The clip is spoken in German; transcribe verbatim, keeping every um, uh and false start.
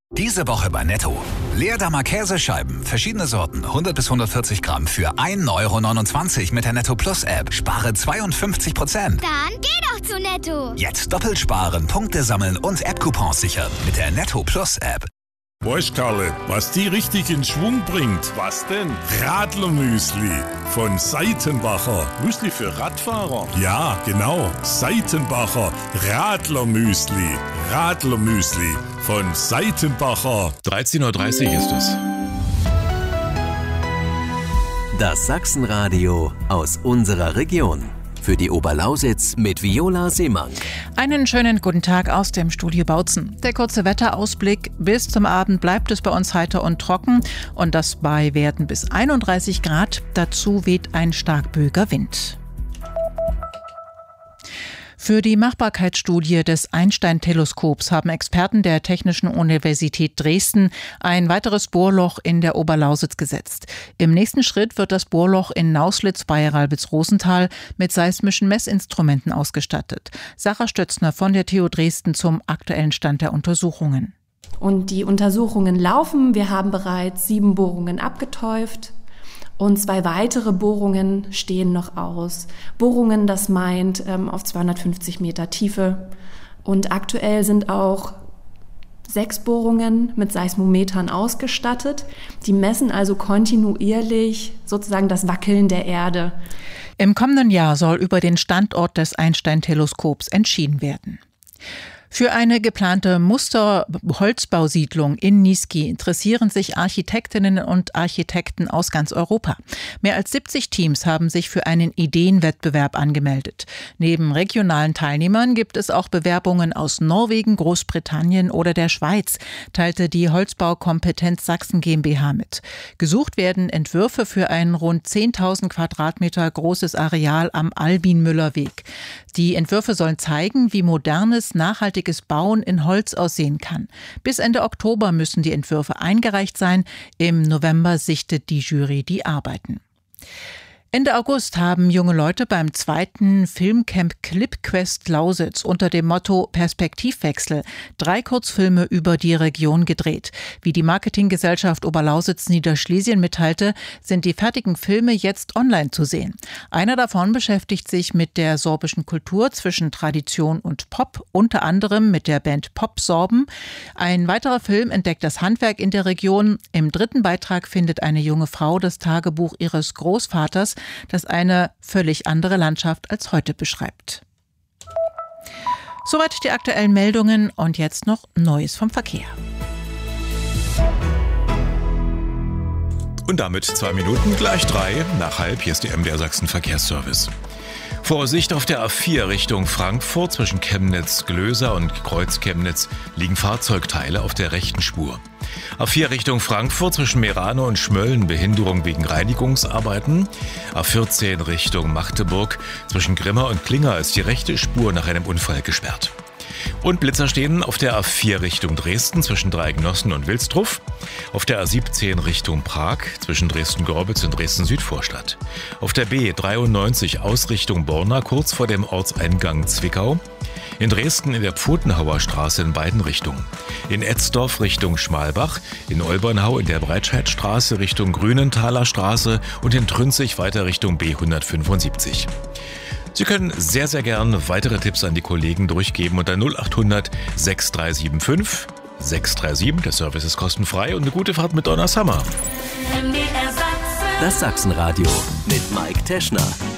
Diese Woche bei Netto. Leerdammer Käsescheiben, verschiedene Sorten, hundert bis hundertvierzig Gramm für ein Euro neunundzwanzig mit der Netto Plus App. Spare zweiundfünfzig Prozent. Dann geh doch zu Netto. Jetzt doppelt sparen, Punkte sammeln und App-Coupons sichern mit der Netto Plus App. Weißt Karle, was die richtig in Schwung bringt? Was denn? Radlermüsli von Seitenbacher. Müsli für Radfahrer? Ja, genau. Seitenbacher Radlermüsli. Radlermüsli von Seitenbacher. dreizehn Uhr dreißig ist es. Das Sachsenradio aus unserer Region. Für die Oberlausitz mit Viola Seemann. Einen schönen guten Tag aus dem Studio Bautzen. Der kurze Wetterausblick. Bis zum Abend bleibt es bei uns heiter und trocken und das bei Werten bis einunddreißig Grad. Dazu weht ein stark böiger Wind. Für die Machbarkeitsstudie des Einstein-Teleskops haben Experten der Technischen Universität Dresden ein weiteres Bohrloch in der Oberlausitz gesetzt. Im nächsten Schritt wird das Bohrloch in Nauslitz bei Ralbitz-Rosenthal mit seismischen Messinstrumenten ausgestattet. Sarah Stötzner von der T U Dresden zum aktuellen Stand der Untersuchungen. Und die Untersuchungen laufen. Wir haben bereits sieben Bohrungen abgeteuft. Und zwei weitere Bohrungen stehen noch aus. Bohrungen, das meint ähm, auf zweihundertfünfzig Meter Tiefe. Und aktuell sind auch sechs Bohrungen mit Seismometern ausgestattet. Die messen also kontinuierlich sozusagen das Wackeln der Erde. Im kommenden Jahr soll über den Standort des Einstein-Teleskops entschieden werden. Für eine geplante Muster-Holzbausiedlung in Niesky interessieren sich Architektinnen und Architekten aus ganz Europa. Mehr als siebzig Teams haben sich für einen Ideenwettbewerb angemeldet. Neben regionalen Teilnehmern gibt es auch Bewerbungen aus Norwegen, Großbritannien oder der Schweiz, teilte die Holzbaukompetenz Sachsen GmbH mit. Gesucht werden Entwürfe für ein rund zehntausend Quadratmeter großes Areal am Albin-Müller-Weg. Die Entwürfe sollen zeigen, wie modernes, nachhaltiges Bauen in Holz aussehen kann. Bis Ende Oktober müssen die Entwürfe eingereicht sein. Im November sichtet die Jury die Arbeiten. Ende August haben junge Leute beim zweiten Filmcamp ClipQuest Lausitz unter dem Motto Perspektivwechsel drei Kurzfilme über die Region gedreht. Wie die Marketinggesellschaft Oberlausitz Niederschlesien mitteilte, sind die fertigen Filme jetzt online zu sehen. Einer davon beschäftigt sich mit der sorbischen Kultur zwischen Tradition und Pop, unter anderem mit der Band Pop Sorben. Ein weiterer Film entdeckt das Handwerk in der Region. Im dritten Beitrag findet eine junge Frau das Tagebuch ihres Großvaters, das eine völlig andere Landschaft als heute beschreibt. Soweit die aktuellen Meldungen und jetzt noch Neues vom Verkehr. Und damit zwei Minuten gleich drei nach halb. Hier ist die M D R Sachsen Verkehrsservice. Vorsicht auf der A vier Richtung Frankfurt zwischen Chemnitz-Glöser und Kreuz-Chemnitz liegen Fahrzeugteile auf der rechten Spur. A vier Richtung Frankfurt zwischen Merano und Schmölln Behinderung wegen Reinigungsarbeiten. A vierzehn Richtung Magdeburg zwischen Grimma und Klinger ist die rechte Spur nach einem Unfall gesperrt. Und Blitzer stehen auf der A vier Richtung Dresden zwischen Dreigenossen und Wilsdruff, auf der A siebzehn Richtung Prag zwischen Dresden-Gorbitz und Dresden-Südvorstadt, auf der B dreiundneunzig Ausrichtung Borna kurz vor dem Ortseingang Zwickau, in Dresden in der Pfotenhauer Straße in beiden Richtungen, in Etzdorf Richtung Schmalbach, in Olbernhau in der Breitscheidstraße Richtung Grünenthaler Straße und in Trünzig weiter Richtung B hundertfünfundsiebzig. Sie können sehr, sehr gern weitere Tipps an die Kollegen durchgeben unter null acht hundert sechs drei sieben fünf sechs drei sieben. Der Service ist kostenfrei und eine gute Fahrt mit Donna Summer. Das Sachsenradio mit Mike Teschner.